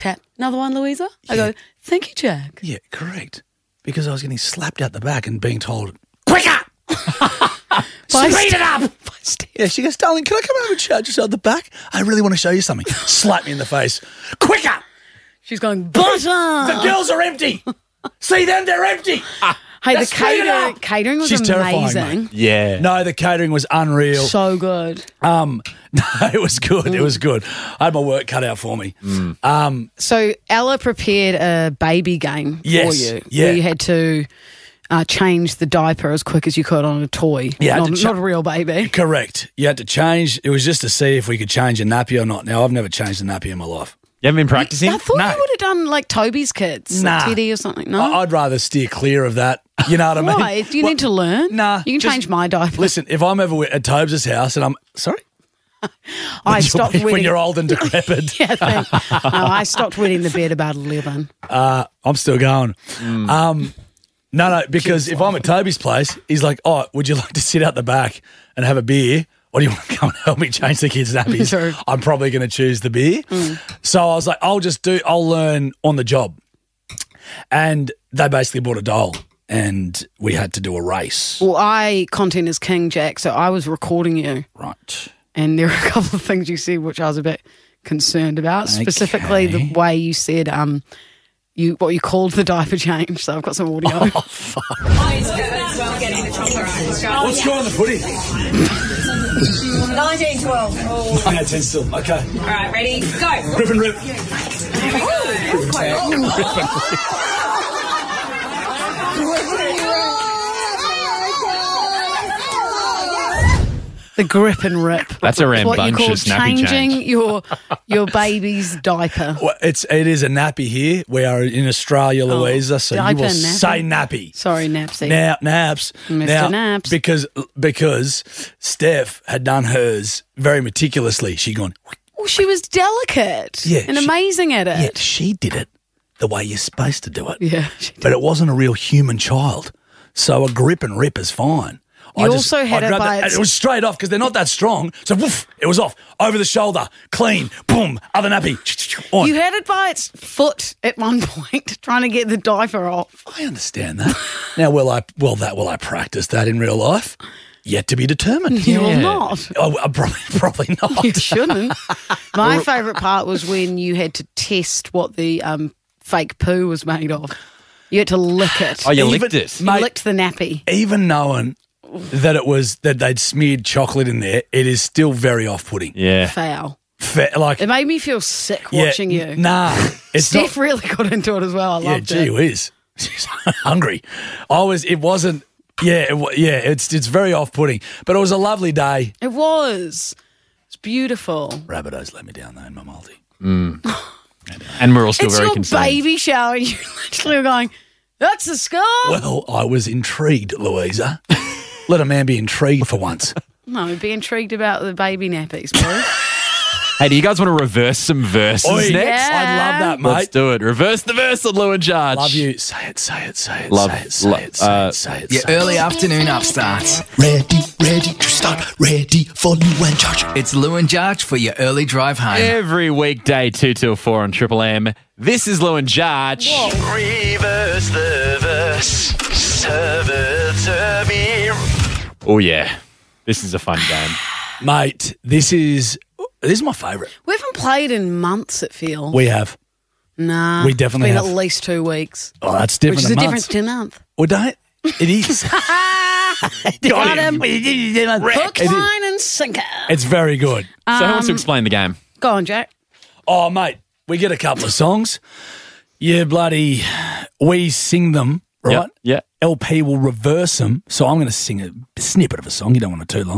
tap. Another one, Louisa? I go, thank you, Jack. Yeah, correct. Because I was getting slapped out the back and being told, quicker! Speed it up! Yeah, she goes, darling, can I come over and charge yourself at the back? I really want to show you something. Slap me in the face. Quicker! She's going, butter! The girls are empty! See them, they're empty! Hey, Let's the speed it up! catering was She's terrifying, amazing. mate. Yeah. No, the catering was unreal. So good. No, it was good. It was good. I had my work cut out for me. So Ella prepared a baby game for Yes, you. yeah. Where you had to change the diaper as quick as you could on a toy. Yeah, not a real baby. Correct. You had to change. It was just to see if we could change a nappy or not. Now, I've never changed a nappy in my life. You haven't been practicing? I thought No. you would have done like Toby's kids, Nah. like Teddy or something. No? I'd rather steer clear of that. You know what I mean? Why? Do you need to learn? Nah. You can just- change my diaper. Listen, if I'm ever at Tobes' house and I'm... Sorry? I stopped when wetting. you're old and decrepit. Yeah, no, I stopped wetting the bed about 11. I'm still going. No, because if I'm at Toby's place, he's like, oh, would you like to sit out the back and have a beer? Or do you want to come and help me change the kids' nappies? True. I'm probably going to choose the beer. So I was like, I'll learn on the job. And they basically bought a doll and we had to do a race. Well, content is king, Jack, so I was recording you. Right. And there are a couple of things you said which I was a bit concerned about, specifically the way you said what you called the diaper change. So I've got some audio. Oh, fuck. What's going on the pudding? 1912. Oh. 10 still. Okay. All right, ready? Go. Rip and rip. The grip and rip. That's a What you call rambunctious nappy changing change. your baby's diaper. Well, it is a nappy here. We are in Australia, Louisa, so you diaper will nappy. say nappy. Sorry, Napsy. Now, Naps. Mr. Now, Naps. Because Steph had done hers very meticulously. She'd gone, Well, she was delicate and amazing at yeah, it. she did it the way you're supposed to do it. Yeah, she did. But it wasn't a real human child. So a grip and rip is fine. You also had I it grabbed by and its- it was straight off because they're not that strong. So woof, it was off. Over the shoulder, clean, boom, other nappy, on. You had it by its foot at one point, trying to get the diaper off. I understand that. Now, will I practice that in real life? Yet to be determined. You will not. Oh, probably not. You shouldn't. My favourite part was when you had to test what the fake poo was made of. You had to lick it. Oh, you Even- licked it. You mate, licked the nappy. Even knowing that they'd smeared chocolate in there, it is still very off-putting. Yeah. Foul. Like, It made me feel sick yeah, watching you. Nah, it's Steph not. really got into it as well. I Yeah, loved gee it. whiz. She's hungry. It wasn't. Yeah, it's very off-putting, but it was a lovely day. It was. It's beautiful. Rabbitohs let me down though in my multi. And we're all still It's very your concerned. baby shower. You literally were going, that's the score. Well, I was intrigued, Louisa. Let a man be intrigued for once. No, be intrigued about the baby nappies, boy. Hey, do you guys want to reverse some verses Oi, next? Yeah. I'd love that, mate. Let's do it. Reverse the verse on Lou and Jarge. Love you. Say it, say it, say it, Love- say it, say it, say it, say it. Your say it. early afternoon upstarts. Ready to start, ready for Lou and George. It's Lou and Jarge for your early drive home. Every weekday, 2 till 4 on Triple M. This is Lou and Jarge. Reverse the verse, serve it to me. Oh, yeah. This is a fun game. Mate, this is my favourite. We haven't played in months, it feels. We have. Nah. we definitely it's have. been at least 2 weeks. Oh, that's different. Which is than a months. difference to a month. Well, don't. It is. Got him. Hook, It line, and sinker. It's very good. So who wants to explain the game? Go on, Jack. Oh, mate, we get a couple of songs. We sing them, right? Yeah. LP will reverse them. So I'm going to sing a snippet of a song. You don't want it too long.